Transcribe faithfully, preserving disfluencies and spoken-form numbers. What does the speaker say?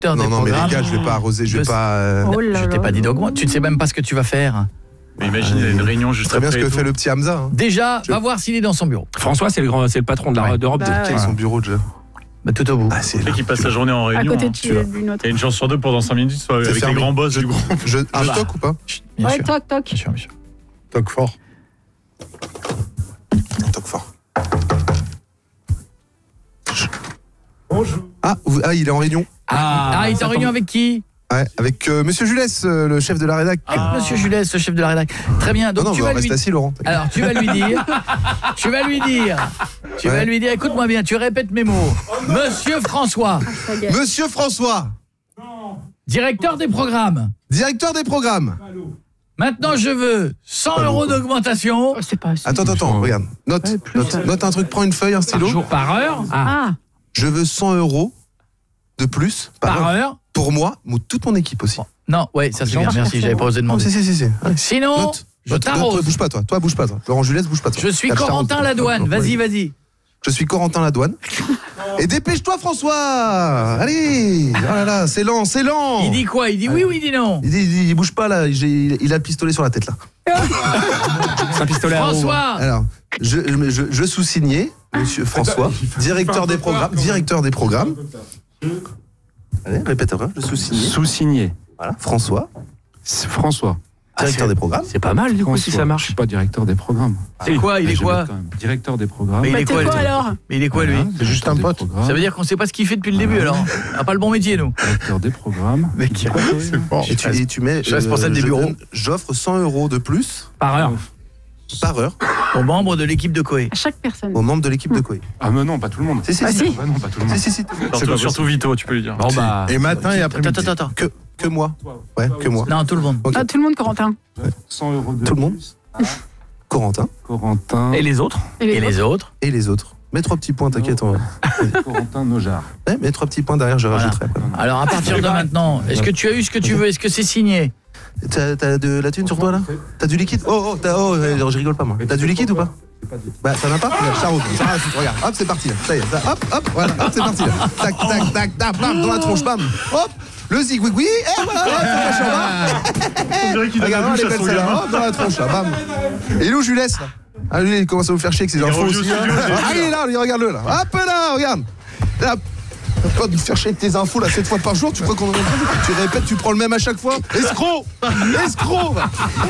Non, des non, mais programmes. les gars, je vais pas arroser, je vais pas. euh, Oh là Je t'ai là. pas dit d'augmenter. Tu ne sais même pas ce que tu vas faire. Mais imagine, il y a une réunion juste Très bien ce après que et fait tout. le petit Hamza. Hein. Déjà, Je- va voir s'il est dans son bureau. François, c'est le grand, c'est le patron de la Ouais. d'Europe Bah, deux. ouais. Quel est son bureau déjà? Bah, tout au bout. Ah, c'est Tu sais là. qu'il passe sa journée en À réunion. côté hein. de Tu vois. d'une autre. Il y a une chance sur deux pour dans cinq minutes, soit C'est avec fermé. les grands boss du groupe. Je, Ah je bah. toque ou pas? Bien Ouais, sûr. toc, toc. Bien sûr, bien sûr. Toque fort. Toque fort. Bonjour. Ah, vous- ah, il est en réunion. Ah, il est ça en réunion tombe- avec qui? Ouais, avec euh, Monsieur Julès, euh, le chef de la rédac. Avec Monsieur Julès, le chef de la rédac. Très bien. Donc non, non, tu bah, vas reste lui. assis, Laurent. Alors tu vas lui dire. tu vas lui dire. Tu Ouais. vas lui dire. Écoute-moi bien. Tu répètes mes mots. Monsieur François, Ça y est. Monsieur François, directeur des programmes. directeur des programmes. Maintenant, je veux cent euros d'augmentation Oh, c'est pas assez. Attends, attends, attends, regarde. Note, Ouais, plus, note, euh. note un truc, prends une feuille, un stylo. jour. par heure. Ah, Ah, Je veux cent euros de plus par, par heure. heure. Pour moi, ou toute mon équipe aussi. Non, ouais, ça c'est bien. Genre, Merci, j'avais pas osé Non, demander. si, si, si. si. Ouais. Sinon, Note, je note, note, toi, t'arrose. bouge pas, toi. Toi, bouge pas, toi. Laurent Julès, bouge pas, toi. Je suis Là, je t'arrose, Corentin toi. Ladouane. Vas-y, vas-y. Je suis Corentin Ladouane. Et dépêche-toi, François. Allez. Oh là là, c'est lent, c'est lent. Il dit quoi? Il dit oui ou il dit non? Il dit, il dit, il bouge pas là. J'ai- Il a le pistolet sur la tête là. C'est un pistolet à eau. François. Alors, je, je, je sous-signais, Monsieur François, directeur des programmes, directeur des programmes. Allez, répète après. Je sous-signais. Sous-signé. Voilà, François, C'est François. directeur des programmes. C'est pas mal du coup si ça marche. Je suis pas directeur des programmes. C'est quoi? Il est quoi? Directeur des programmes. Mais il bah, est t'es quoi, quoi lui alors? Mais il est quoi lui? C'est juste un pote. Ça veut dire qu'on sait pas ce qu'il fait depuis le début alors. On n'a pas le bon métier nous. Directeur des programmes. Mais qui Et tu, et tu mets. je suis responsable des je bureaux. donne- J'offre cent euros de plus par heure par heure aux membres de l'équipe de Coé. À chaque personne. aux membres de l'équipe de Coé. Ah mais non, pas tout le monde. Si, si, Ah, si. si. Ah non, pas tout le monde. Si, si, si. Surtout, surtout Vito, tu peux lui dire. Bon bah. Et matin et après-midi. Attends, attends, attends. Que, que moi. Ouais, que moi. Non, tout le monde. Ok. Ah, tout le monde, Corentin. cent euros de Tout le monde. plus. Corentin Corentin. Et les autres? Et les Et les autres? et les autres. Mets trois petits points, t'inquiète. on va- Corentin Nojar. Ouais, mets trois petits points derrière, je Voilà. rajouterai après. Alors à partir de maintenant, est-ce que tu as eu ce que tu veux? Est-ce que c'est signé? T'as t'as de la thune sur toi là? T'as du liquide? Oh, oh, t'as, oh, euh, je rigole pas moi. T'as du liquide ou pas? Bah, t'en as pas? Regarde, ça roule. Ça roule, regarde, hop, c'est parti là. Ça y est, ça, hop, hop, voilà, hop, c'est parti là. Tac, tac, tac, tac, bam, dans la tronche, bam. Hop, le zigouigoui, et voilà, hop, c'est machin, On dirait qu'il bam. donne la Regarde, douche elle à est son belle celle-là, gamin. hop, dans la tronche là, bam. Et il est où Julès là? Ah, lui, il commence à vous faire chier avec ses est infos revenu au aussi. hein. studio, j'ai vu, Ah, il est là, lui, regarde-le là. Hop là, regarde. Là, pas de faire chier avec tes infos là sept fois par jour, tu crois qu'on en a Tu répètes, tu prends le même à chaque fois. Escroc! Escroc!